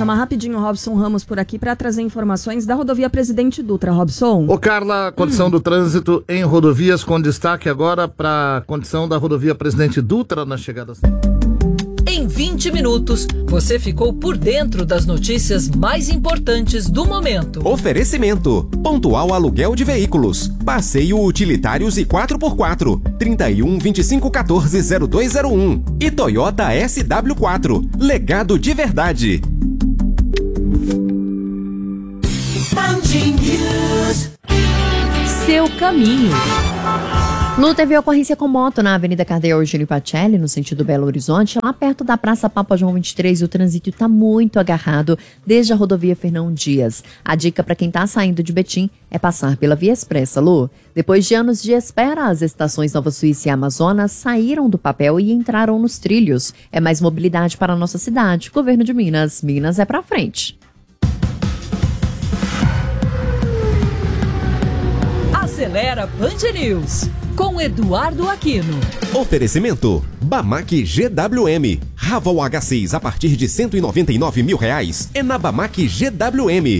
chamar rapidinho o Robson Ramos por aqui para trazer informações da rodovia Presidente Dutra. Robson. Ô Carla, condição do trânsito em rodovias com destaque agora para a condição da rodovia Presidente Dutra na chegada. Em 20 minutos, você ficou por dentro das notícias mais importantes do momento. Oferecimento: Pontual Aluguel de Veículos, Passeio Utilitários e 4x4, 31 25 14 0201 e Toyota SW4, legado de verdade. Seu caminho. Lu, teve ocorrência com moto na Avenida Cardeal Eugênio Pacelli, no sentido Belo Horizonte, lá perto da Praça Papa João 23, e o trânsito está muito agarrado desde a rodovia Fernão Dias. A dica para quem está saindo de Betim é passar pela Via Expressa, Lu. Depois de anos de espera, as estações Nova Suíça e Amazonas saíram do papel e entraram nos trilhos. É mais mobilidade para a nossa cidade. Governo de Minas. Minas é para frente. Acelera Band News, com Eduardo Aquino. Oferecimento: Bamac GWM. Raval H6 a partir de R$199 mil. É na Bamac GWM.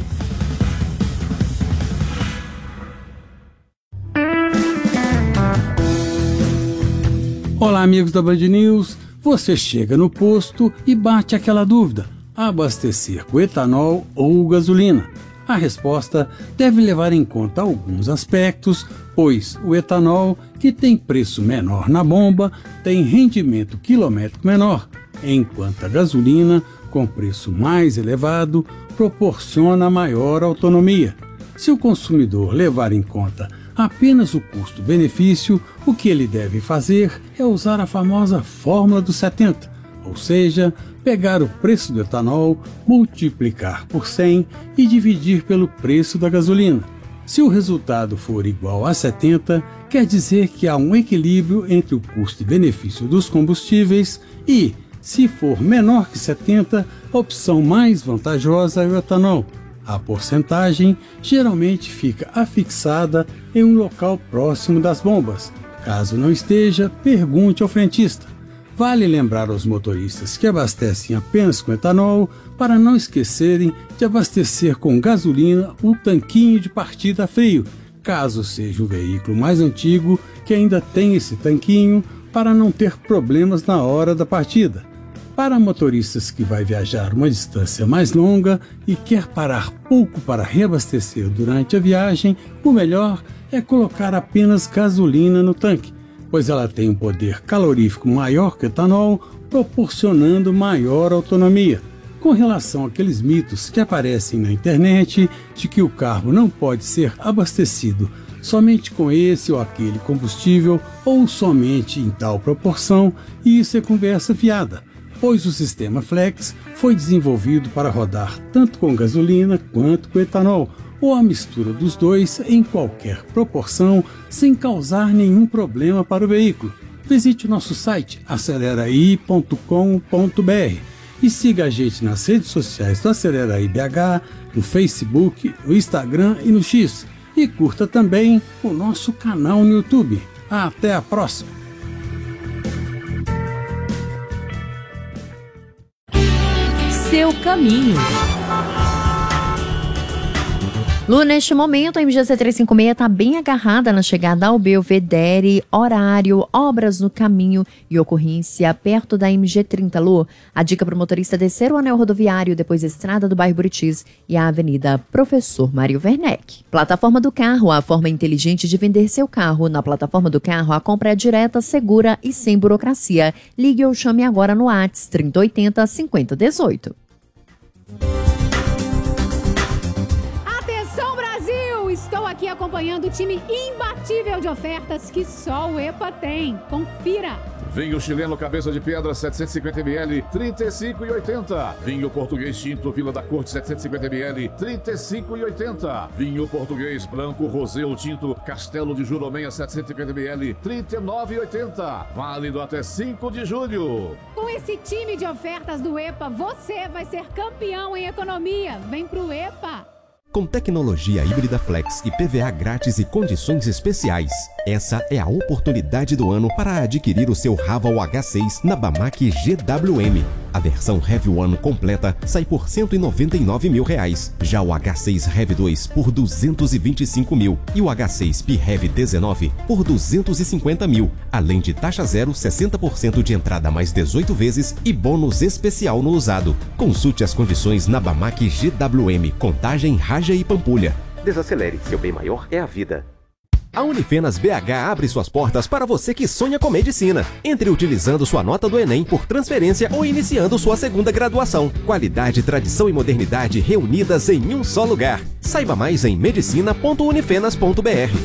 Olá, amigos da Band News. Você chega no posto e bate aquela dúvida: abastecer com etanol ou gasolina? A resposta deve levar em conta alguns aspectos, pois o etanol, que tem preço menor na bomba, tem rendimento quilométrico menor, enquanto a gasolina, com preço mais elevado, proporciona maior autonomia. Se o consumidor levar em conta apenas o custo-benefício, o que ele deve fazer é usar a famosa fórmula dos 70, ou seja, pegar o preço do etanol, multiplicar por 100 e dividir pelo preço da gasolina. Se o resultado for igual a 70, quer dizer que há um equilíbrio entre o custo e benefício dos combustíveis e, se for menor que 70, a opção mais vantajosa é o etanol. A porcentagem geralmente fica afixada em um local próximo das bombas. Caso não esteja, pergunte ao frentista. Vale lembrar aos motoristas que abastecem apenas com etanol para não esquecerem de abastecer com gasolina o tanquinho de partida a frio, caso seja um veículo mais antigo que ainda tem esse tanquinho, para não ter problemas na hora da partida. Para motoristas que vai viajar uma distância mais longa e quer parar pouco para reabastecer durante a viagem, o melhor é colocar apenas gasolina no tanque, pois ela tem um poder calorífico maior que o etanol, proporcionando maior autonomia. Com relação àqueles mitos que aparecem na internet de que o carro não pode ser abastecido somente com esse ou aquele combustível ou somente em tal proporção, isso é conversa fiada, pois o sistema Flex foi desenvolvido para rodar tanto com gasolina quanto com etanol, ou a mistura dos dois em qualquer proporção, sem causar nenhum problema para o veículo. Visite o nosso site aceleraí.com.br e siga a gente nas redes sociais do Aceleraí BH, no Facebook, no Instagram e no X. E curta também o nosso canal no YouTube. Até a próxima! Seu caminho. Lu, neste momento, a MGC 356 está bem agarrada na chegada ao Belvedere, horário, obras no caminho e ocorrência perto da MG 30. Lu, a dica para o motorista é descer o anel rodoviário, depois a estrada do bairro Buritis e a Avenida Professor Mário Werneck. Plataforma do carro, a forma inteligente de vender seu carro. Na plataforma do carro, a compra é direta, segura e sem burocracia. Ligue ou chame agora no WhatsApp 3080 5018. Estou aqui acompanhando o time imbatível de ofertas que só o EPA tem. Confira! Vinho chileno cabeça de pedra 750ml, 35,80. Vinho português tinto Vila da Corte 750ml, 35,80. Vinho português branco rosé ou tinto Castelo de Juromenha 750ml, 39,80. Válido até 5 de julho. Com esse time de ofertas do EPA, você vai ser campeão em economia. Vem pro EPA! Com tecnologia híbrida Flex e PVA grátis e condições especiais. Essa é a oportunidade do ano para adquirir o seu Raval H6 na Bamac GWM. A versão Heavy One completa sai por R$ 199 mil. Já o H6 Heavy 2 por R$ 225 mil e o H6 P Heavy 19 por R$ 250 mil, além de taxa zero, 60% de entrada mais 18 vezes e bônus especial no usado. Consulte as condições na Bamac GWM, Contagem, Raja e Pampulha. Desacelere, seu bem maior é a vida. A Unifenas BH abre suas portas para você que sonha com medicina. Entre utilizando sua nota do Enem por transferência ou iniciando sua segunda graduação. Qualidade, tradição e modernidade reunidas em um só lugar. Saiba mais em medicina.unifenas.br.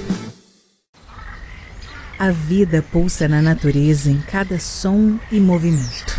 A vida pulsa na natureza em cada som e movimento.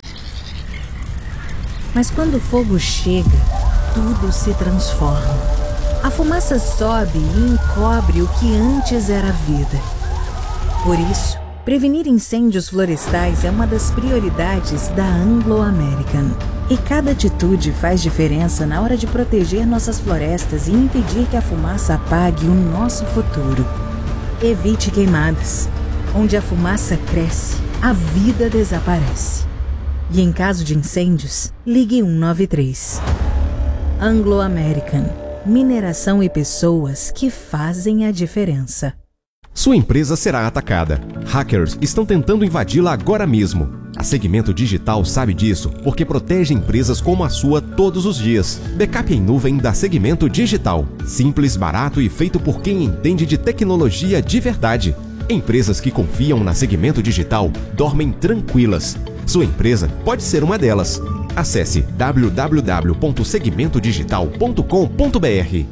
Mas quando o fogo chega, tudo se transforma. A fumaça sobe e encobre o que antes era vida. Por isso, prevenir incêndios florestais é uma das prioridades da Anglo American. E cada atitude faz diferença na hora de proteger nossas florestas e impedir que a fumaça apague o nosso futuro. Evite queimadas. Onde a fumaça cresce, a vida desaparece. E em caso de incêndios, ligue 193. Anglo American. Mineração e pessoas que fazem a diferença. Sua empresa será atacada. Hackers estão tentando invadi-la agora mesmo. A Segmento Digital sabe disso porque protege empresas como a sua todos os dias. Backup em nuvem da Segmento Digital. Simples, barato e feito por quem entende de tecnologia de verdade. Empresas que confiam na Segmento Digital dormem tranquilas. Sua empresa pode ser uma delas. Acesse www.segmentodigital.com.br.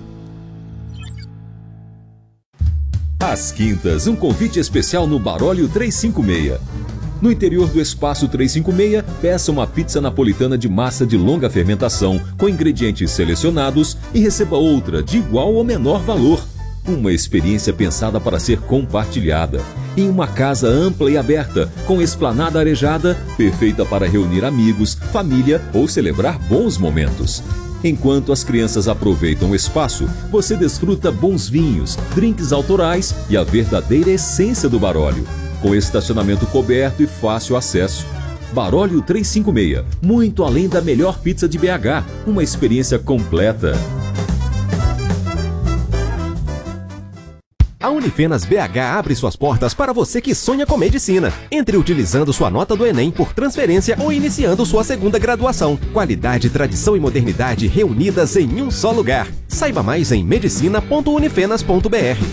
Às quintas, um convite especial no Baróleo 356. No interior do Espaço 356, peça uma pizza napolitana de massa de longa fermentação com ingredientes selecionados e receba outra de igual ou menor valor. Uma experiência pensada para ser compartilhada. Em uma casa ampla e aberta, com esplanada arejada, perfeita para reunir amigos, família ou celebrar bons momentos. Enquanto as crianças aproveitam o espaço, você desfruta bons vinhos, drinks autorais e a verdadeira essência do Baróleo. Com estacionamento coberto e fácil acesso. Baróleo 356, muito além da melhor pizza de BH, uma experiência completa. A Unifenas BH abre suas portas para você que sonha com medicina. Entre utilizando sua nota do Enem por transferência ou iniciando sua segunda graduação. Qualidade, tradição e modernidade reunidas em um só lugar. Saiba mais em medicina.unifenas.br.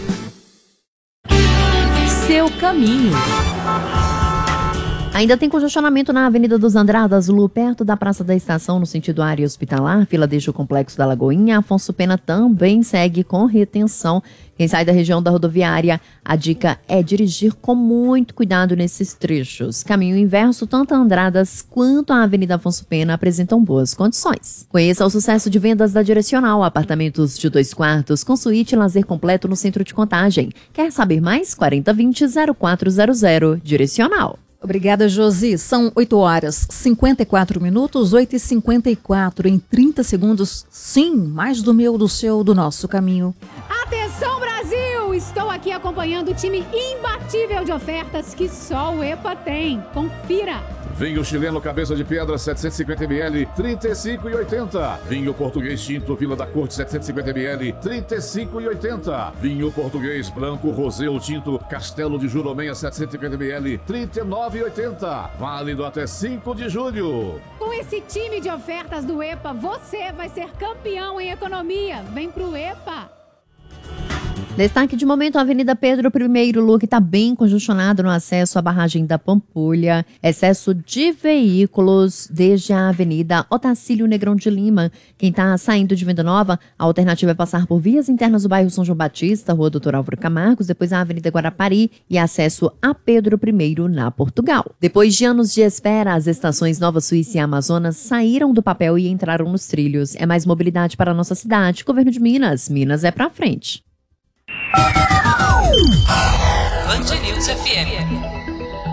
Seu caminho. Ainda tem congestionamento na Avenida dos Andradas, Lu, perto da Praça da Estação, no sentido área hospitalar. Fila desde o Complexo da Lagoinha. Afonso Pena também segue com retenção. Quem sai da região da rodoviária, a dica é dirigir com muito cuidado nesses trechos. Caminho inverso, tanto a Andradas quanto a Avenida Afonso Pena apresentam boas condições. Conheça o sucesso de vendas da Direcional, apartamentos de 2 quartos, com suíte e lazer completo no centro de Contagem. Quer saber mais? 4020-0400, Direcional. Obrigada, Josi. São 8 horas 54 minutos, 8h54, em 30 segundos. Sim, mais do meu, do seu, do nosso caminho. Atenção, Brasil! Estou aqui acompanhando o time imbatível de ofertas que só o EPA tem. Confira! Vinho chileno Cabeça de Pedra 750ml, 35,80. Vinho português tinto Vila da Corte 750ml, 35,80. Vinho português branco Roseu tinto Castelo de Juromenha 750ml, 39,80. Válido até 5 de julho. Com esse time de ofertas do EPA, você vai ser campeão em economia. Vem pro EPA! Destaque de momento, a Avenida Pedro I, Lu, que está bem congestionado no acesso à barragem da Pampulha. Excesso de veículos desde a Avenida Otacílio Negrão de Lima. Quem está saindo de Venda Nova, a alternativa é passar por vias internas do bairro São João Batista, Rua Doutor Álvaro Camargos, depois a Avenida Guarapari e acesso a Pedro I na Portugal. Depois de anos de espera, as estações Nova Suíça e Amazonas saíram do papel e entraram nos trilhos. É mais mobilidade para a nossa cidade. Governo de Minas. Minas é pra frente. Band News FM.